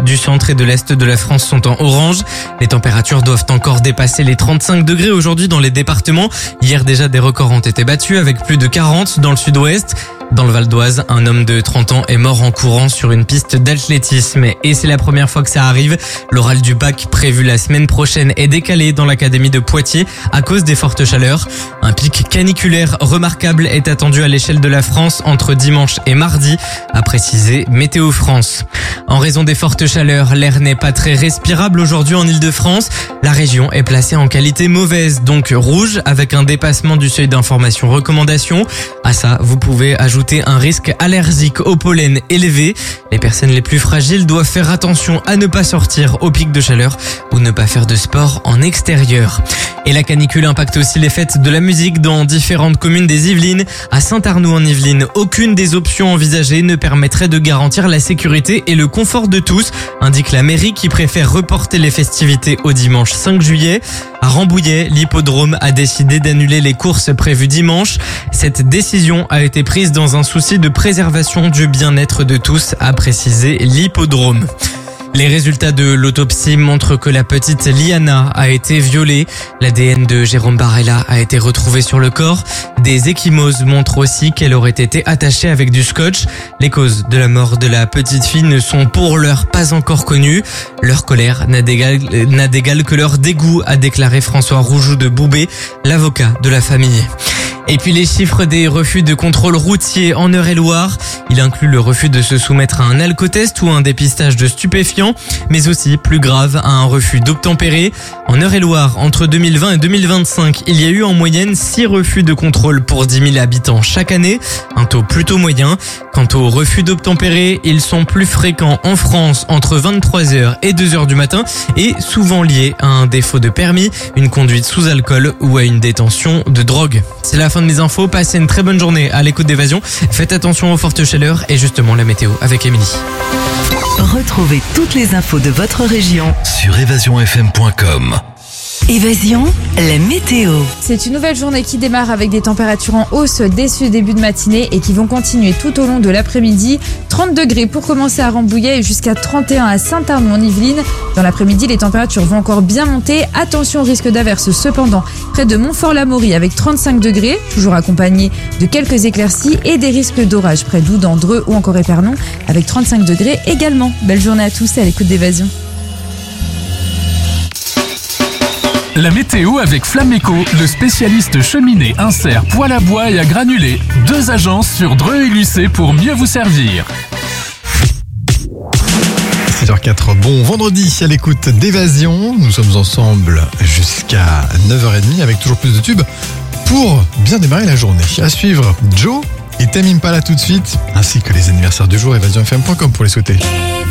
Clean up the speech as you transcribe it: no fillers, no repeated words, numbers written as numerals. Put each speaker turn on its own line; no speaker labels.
du centre et de l'est de la France sont en orange. Les températures doivent encore dépasser les 35 degrés aujourd'hui dans les départements. Hier déjà, des records ont été battus avec plus de 40 dans le sud-ouest. Dans le Val d'Oise, un homme de 30 ans est mort en courant sur une piste d'athlétisme. Et c'est la première fois que ça arrive. L'oral du bac prévu la semaine prochaine est décalé dans l'académie de Poitiers à cause des fortes chaleurs. Un pic caniculaire remarquable est attendu à l'échelle de la France entre dimanche et mardi, a précisé Météo France. En raison des fortes chaleurs, l'air n'est pas très respirable aujourd'hui en Île-de-France. La région est placée en qualité mauvaise, donc rouge, avec un dépassement du seuil d'information recommandation. À ça, vous pouvez ajouter un risque allergique au pollen élevé. Les personnes les plus fragiles doivent faire attention à ne pas sortir au pic de chaleur ou ne pas faire de sport en extérieur. Et la canicule impacte aussi les fêtes de la musique dans différentes communes des Yvelines. À Saint-Arnoult en Yvelines, aucune des options envisagées ne permettrait de garantir la sécurité et le confort de tous, indique la mairie qui préfère reporter les festivités au dimanche 5 juillet. À Rambouillet, l'hippodrome a décidé d'annuler les courses prévues dimanche. Cette décision a été prise dans un souci de préservation du bien-être de tous, a précisé l'hippodrome. Les résultats de l'autopsie montrent que la petite Liana a été violée. L'ADN de Jérôme Barella a été retrouvé sur le corps. Des ecchymoses montrent aussi qu'elle aurait été attachée avec du scotch. Les causes de la mort de la petite fille ne sont pour l'heure pas encore connues. Leur colère n'a d'égal que leur dégoût, a déclaré François Roujoux de Boubé, l'avocat de la famille. Et puis les chiffres des refus de contrôle routier en Eure-et-Loir. Il inclut le refus de se soumettre à un alcotest ou un dépistage de stupéfiants, mais aussi, plus grave, à un refus d'obtempérer. En Eure-et-Loir, entre 2020 et 2025, il y a eu en moyenne 6 refus de contrôle pour 10 000 habitants chaque année, un taux plutôt moyen. Quant aux refus d'obtempérer, ils sont plus fréquents en France entre 23h et 2h du matin et souvent liés à un défaut de permis, une conduite sous alcool ou à une détention de drogue. C'est la fin de mes infos, passez une très bonne journée à l'écoute d'Évasion. Faites attention aux fortes chaleurs et justement la météo avec Émilie.
Retrouvez toutes les infos de votre région
sur évasionfm.com.
Évasion, la météo.
C'est une nouvelle journée qui démarre avec des températures en hausse dès ce début de matinée et qui vont continuer tout au long de l'après-midi. 30 degrés pour commencer à Rambouillet et jusqu'à 31 à Saint-Arnoult en Yvelines. Dans l'après-midi, les températures vont encore bien monter. Attention au risque d'averse cependant près de Montfort-l'Amaury avec 35 degrés, toujours accompagné de quelques éclaircies et des risques d'orage près d'Oudan, Dreux ou encore Épernon avec 35 degrés également. Belle journée à tous et à l'écoute d'Évasion.
La météo avec Flameco, le spécialiste cheminée, insert, poêle à bois et à granulés. 2 agences sur Dreux et Lucé pour mieux vous servir.
6h04, bon vendredi à l'écoute d'Évasion. Nous sommes ensemble jusqu'à 9h30 avec toujours plus de tubes pour bien démarrer la journée. À suivre, Joe et Tame Impala tout de suite, ainsi que les anniversaires du jour, évasionfm.com pour les souhaiter.